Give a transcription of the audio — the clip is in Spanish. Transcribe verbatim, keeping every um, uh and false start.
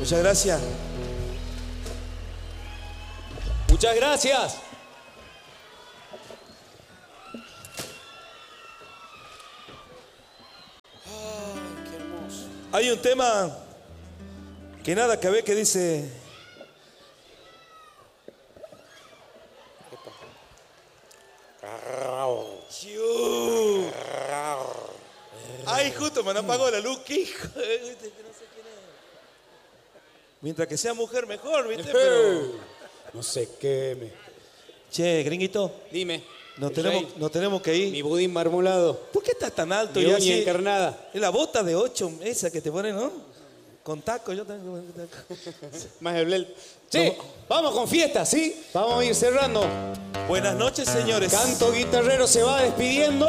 Muchas gracias. Muchas gracias. Ay, qué hermoso. Hay un tema que nada que ver que dice... Chiu. Ay, justo me han apagado la luz, qué hijo. No sé quién es. Mientras que sea mujer mejor, ¿viste? Pero... No sé qué me... Che, gringuito. Dime. Nos tenemos, nos tenemos que ir. Mi budín marmolado. ¿Por qué estás tan alto? Mi y uña así? encarnada. Es la bota de ocho, esa que te ponen, ¿no? Con taco, yo tengo. Más el blel. Che, no. Vamos con fiesta, ¿sí? Vamos a ir cerrando. Buenas noches, señores. Canto Guitarrero se va despidiendo.